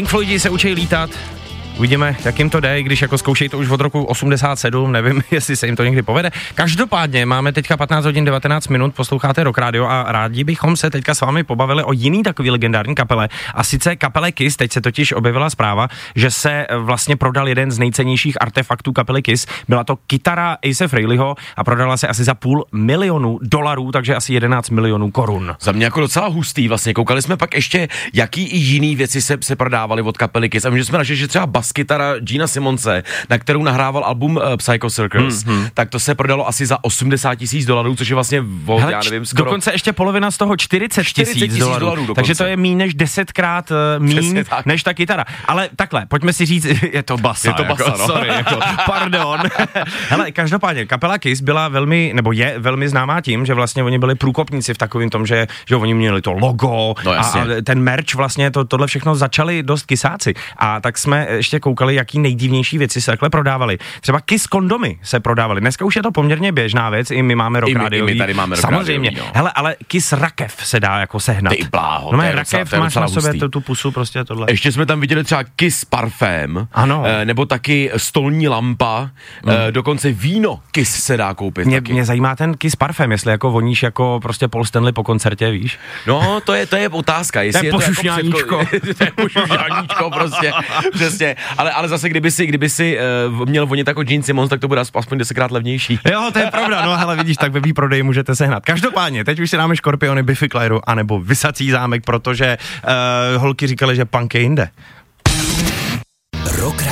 Pink Floydi se učí lítat. Uvidíme, jak jim to jde, když jako zkoušejí to už od roku 87, nevím, jestli se jim to někdy povede. Každopádně máme teďka 15 hodin 19 minut, posloucháte Rock Radio a rádi bychom se teďka s vámi pobavili o jiný takový legendární kapele, a sice kapele Kiss. Teď se totiž objevila zpráva, že se vlastně prodal jeden z nejcennějších artefaktů kapely Kiss. Byla to kytara Ace Frehleyho a prodala se asi za $500 000, takže asi 11 milionů korun. Za mě jako docela hustý vlastně. Koukali jsme pak ještě, jaký i jiný věci se prodávaly od kapely Kiss. A my jsme našli, že třeba kytara Gina Simonse, na kterou nahrával album Psycho Circus, tak to se prodalo asi za $80,000, což je vlastně, já nevím, skoro... Dokonce ještě polovina z toho $40,000, takže to je míň než 10krát míň než ta kytara. Ale takhle, pojďme si říct, je to basa, no. Sorry, pardon. Hele, každopádně, kapela Kiss byla velmi, nebo je velmi známá tím, že vlastně oni byli průkopníci v takovém tom, že oni měli to logo a ten merch, vlastně tohle všechno začali dost kysáci. A tak jsme ještě koukali, jaký nejdivnější věci se takhle prodávaly. Třeba Kiss kondomy se prodávaly. Dneska už je to poměrně běžná věc, i my máme Rock Radiový. I my tady máme Rock Samozřejmě. Radiový, no. Hele, ale Kiss rakev se dá jako sehnat. Ty bláho. No, rakev, máš na sobě tu pusu, prostě tohle. Ještě jsme tam viděli třeba Kiss parfém, ano. Nebo taky stolní lampa, dokonce víno Kiss se dá koupit. Mě zajímá ten Kiss parfém, jestli jako voníš jako prostě Paul Stanley po koncertě, víš? No, to je otázka. To je pošušňáníčko. To je pošušňáníčko, prostě, přesně. Ale zase, kdyby si měl vonit jako Gene Simmons, tak to bude aspoň 10krát levnější. Jo, to je pravda, no hele, vidíš, tak ve výprodeji můžete sehnat. Každopádně, teď už si dáme Škorpiony, Biffy Clyro, anebo Visací zámek, protože holky říkali, že punk je jinde.